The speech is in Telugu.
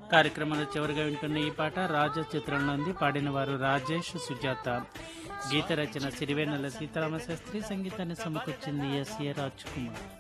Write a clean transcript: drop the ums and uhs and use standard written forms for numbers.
కార్యక్రమంలో చివరిగా వింటున్న ఈ పాట రాజా చిత్రంలో ఉంది. పాడిన వారు రాజేష్, సుజాత. గీత రచన సిరివేనెల సీతారామ శాస్త్రి, సంగీతాన్ని సమకూర్చింది ఎస్ఏ రాజ్ కుమార్.